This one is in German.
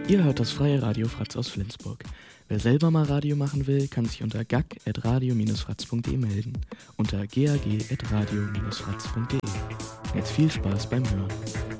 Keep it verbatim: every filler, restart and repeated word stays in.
Ihr hört das freie Radio Fratz aus Flensburg. Wer selber mal Radio machen will, kann sich unter gag at radio dash fratz punkt de melden. Unter gag at radio dash fratz punkt de. Jetzt viel Spaß beim Hören.